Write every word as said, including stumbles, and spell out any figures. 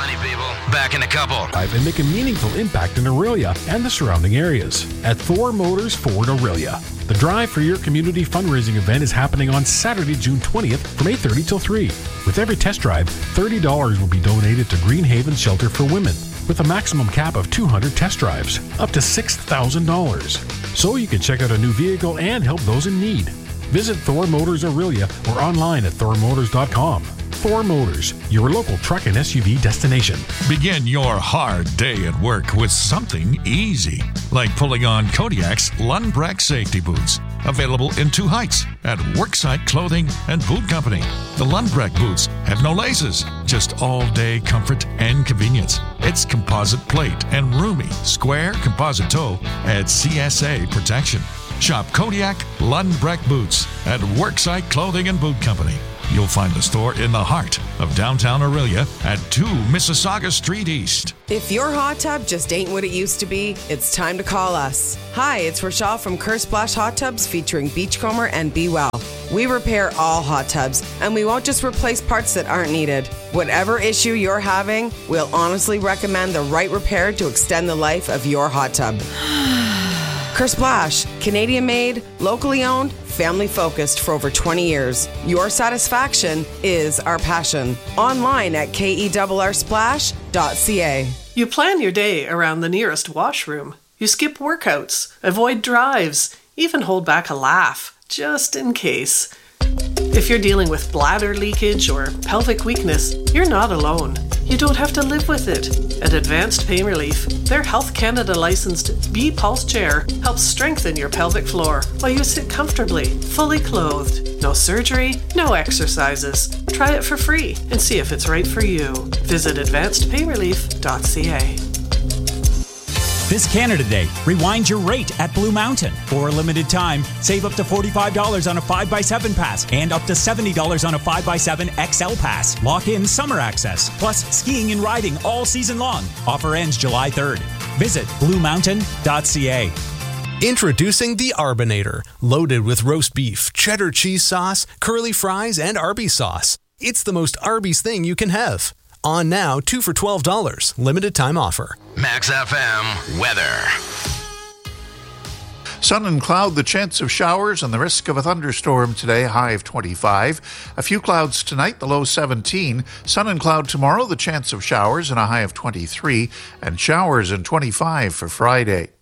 money, people. Back in a couple. And make a meaningful impact in Orillia and the surrounding areas at Thor Motors Ford Orillia. The Drive for Your Community fundraising event is happening on Saturday, June twentieth from eight thirty till three. With every test drive, thirty dollars will be donated to Greenhaven Shelter for Women, with a maximum cap of two hundred test drives, up to six thousand dollars. So you can check out a new vehicle and help those in need. Visit Thor Motors Orillia or online at thor motors dot com. Thor Motors, your local truck and S U V destination. Begin your hard day at work with something easy, like pulling on Kodiak's Lundbreck safety boots. Available in two heights at Worksite Clothing and Boot Company. The Lundbreck boots have no laces, just all-day comfort and convenience. Its composite plate and roomy, square composite toe adds C S A protection. Shop Kodiak Lundbreck boots at Worksite Clothing and Boot Company. You'll find the store in the heart of downtown Orillia at two Mississauga Street East. If your hot tub just ain't what it used to be, it's time to call us. Hi, it's Rochelle from Curse Splash Hot Tubs featuring Beachcomber and Be Well. We repair all hot tubs, and we won't just replace parts that aren't needed. Whatever issue you're having, we'll honestly recommend the right repair to extend the life of your hot tub. Curse Splash, Canadian-made, locally owned, family-focused for over twenty years. Your satisfaction is our passion. Online at k e r r splash dot c a. You plan your day around the nearest washroom. You skip workouts, avoid drives, even hold back a laugh, just in case. If you're dealing with bladder leakage or pelvic weakness, you're not alone. You don't have to live with it. At Advanced Pain Relief, their Health Canada licensed B-Pulse chair helps strengthen your pelvic floor while you sit comfortably, fully clothed. No surgery, no exercises. Try it for free and see if it's right for you. Visit advanced pain relief dot c a. This Canada Day, rewind your rate at Blue Mountain. For a limited time, save up to forty-five dollars on a five by seven pass and up to seventy dollars on a five by seven X L pass. Lock in summer access, plus skiing and riding all season long. Offer ends July third. Visit blue mountain dot c a. Introducing the Arbinator, loaded with roast beef, cheddar cheese sauce, curly fries, and Arby's sauce. It's the most Arby's thing you can have. On now, two for twelve dollars. Limited time offer. Max F M weather. Sun and cloud, the chance of showers and the risk of a thunderstorm today, high of twenty-five. A few clouds tonight, the low seventeen. Sun and cloud tomorrow, the chance of showers and a high of twenty-three. And showers and twenty-five for Friday.